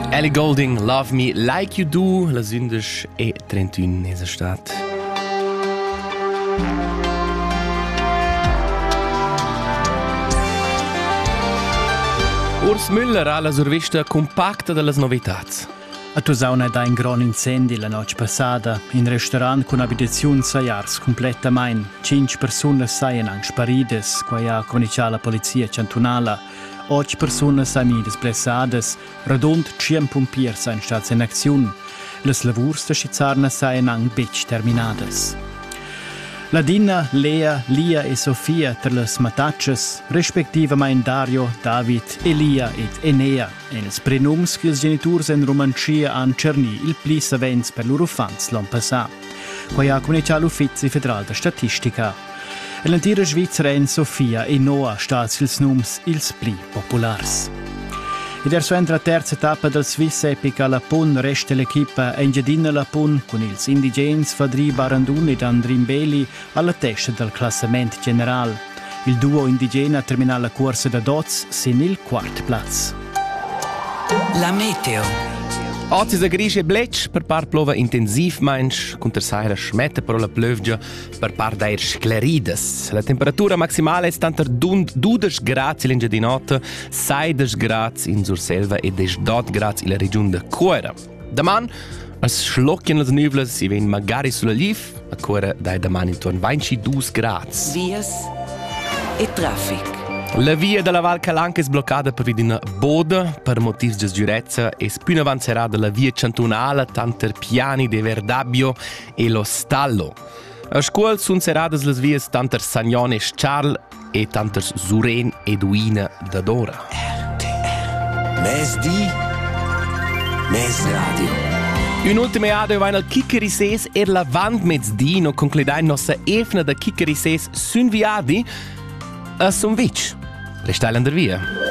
Ellie Goulding, Love Me Like You Do, la sündesch e 31 nesa stat. Urs Müller ha la survista compacta delle novitats. A Tusauna da un gran incendi la noche passada. In restaurant con abitazione saiars completamente. 5 persone saien sparides, qua ha comunicato la polizia cantonala. 8 persone saien desplaçades. Radont 100 pompiers saien stati in azione. Les lavurs de Schizarna saien ang bec terminades. La Dina, Lea, Lia e Sofia ter les matacces, respektivamente Dario, David, Elia ed Enea, en els prenums che els geniturs en Romancia han cerni il plis avents per loro fans l'an passà. Qua ha comunicato l'Uffizi Federal de Statistica. L'antira Svizzera en Sofia e Noah stats ils nums ils pli populars. Ed verso entra la terza tappa del Swiss Epic alla Pun resta l'equipa Engiadina La Pun con ils indigens Fadri Barandun ed Andrin Beli alla testa del classamento general. Il duo indigena termina la corsa da Doz sin il quarto plaz. La meteo. Oggi si grisce blec per par plova intensiv mainz, contra saira schmette però la plövgia per par dair sclerides. La temperatura maximale è stanta 12 gradi in di notte, 16 gradi in Surselva e 18 gradi in la regione de Cuera. Daman, als schlocchien las nuvles si ven magari sulla Liv, a Cuera dai daman intorno 22 gradi. Vias e traffic. La via della Val Calanca è bloccata per una boda per motivi di sicurezza e più avanzerà la via cantonale tanto piani di Verdabbio e lo Stallo. A scuola sono serate le vie tanto Sagnone e Charles e tanto Suren e Duina da Dora. RTR. Mes di, mes radio. Un'ultima ade va al Chicherises e la Vand mezzdi no concludai nostra efna da Chicherises sun viadi a Sonvic. Restai an der via.